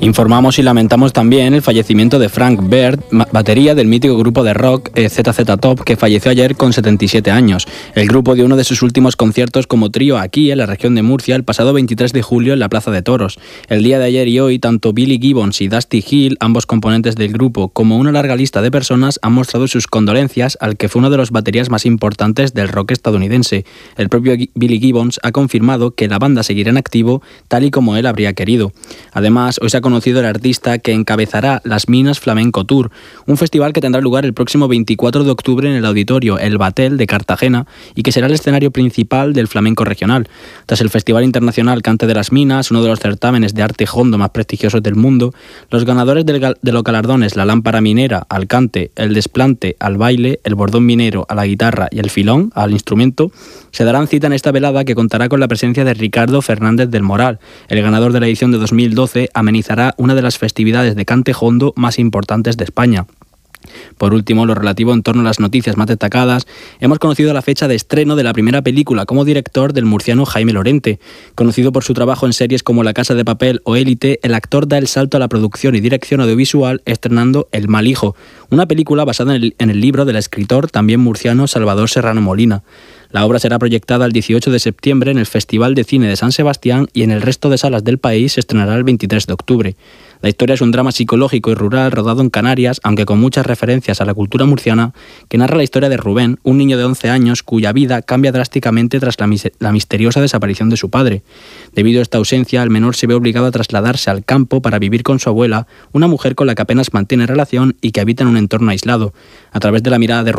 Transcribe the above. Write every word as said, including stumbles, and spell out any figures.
Informamos y lamentamos también el fallecimiento de Frank Baird, batería del mítico grupo de rock eh, Z Z Top, que falleció ayer con setenta y siete años. El grupo dio uno de sus últimos conciertos como trío aquí, en la región de Murcia, el pasado veintitrés de julio en la Plaza de Toros. El día de ayer y hoy, tanto Billy Gibbons y Dusty Hill, ambos componentes del grupo, como una larga lista de personas han mostrado sus condolencias al que fue uno de los baterías más importantes del rock estadounidense. El propio Billy Gibbons ha confirmado que la banda seguirá en activo tal y como él habría querido. Además, hoy se ha conocido el artista que encabezará Las Minas Flamenco Tour, un festival que tendrá lugar el próximo veinticuatro de octubre en el auditorio El Batel de Cartagena y que será el escenario principal del flamenco regional. Tras el Festival Internacional Cante de las Minas, uno de los certámenes de arte hondo más prestigiosos del mundo, los ganadores del, de los galardones La Lámpara Minera al cante, el Desplante al baile, el Bordón Minero a la guitarra y el Filón al instrumento, se darán cita en esta velada que contará con la presencia de Ricardo Fernández del Moral. El ganador de la edición de dos mil doce amenizará una de las festividades de cante hondo más importantes de España. Por último, lo relativo en torno a las noticias más destacadas, hemos conocido la fecha de estreno de la primera película como director del murciano Jaime Lorente. Conocido por su trabajo en series como La Casa de Papel o Élite, el actor da el salto a la producción y dirección audiovisual estrenando El Mal Hijo, una película basada en el, en el libro del escritor también murciano Salvador Serrano Molina. La obra será proyectada el dieciocho de septiembre en el Festival de Cine de San Sebastián y en el resto de salas del país se estrenará el veintitrés de octubre. La historia es un drama psicológico y rural rodado en Canarias, aunque con muchas referencias a la cultura murciana, que narra la historia de Rubén, un niño de once años cuya vida cambia drásticamente tras la, mis- la misteriosa desaparición de su padre. Debido a esta ausencia, el menor se ve obligado a trasladarse al campo para vivir con su abuela, una mujer con la que apenas mantiene relación y que habita en un entorno aislado. A través de la mirada de